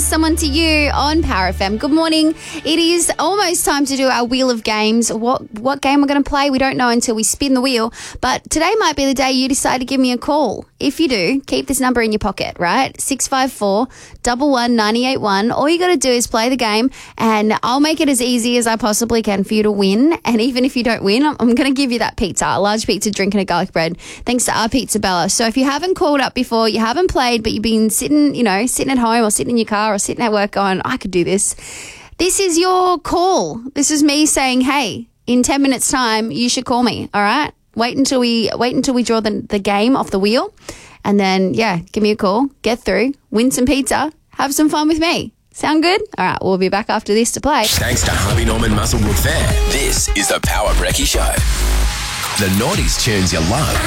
someone to you on Power FM. Good morning. It is almost time to do our Wheel of Games. What game we're going to play, we don't know until we spin the wheel. But today might be the day you decide to give me a call. If you do, keep this number in your pocket, right? 654 11981. All you got to do is play the game, and I'll make it as easy as I possibly can for you to win. And even if you don't win, I'm going to give you that pizza, a large pizza, drink and a garlic bread, thanks to our Pizza Bella. So if you haven't called up before, you haven't played, but you've been sitting at home or sitting in your car or sitting at work going, I could do this. This is your call. This is me saying, hey, in 10 minutes time, you should call me. All right. Wait until we draw the game off the wheel, and then, give me a call, get through, win some pizza, have some fun with me. Sound good? All right, we'll be back after this to play. Thanks to Harvey Norman Muswellbrook Fair, this is the Power Brekkie Show. The noughties tunes you love.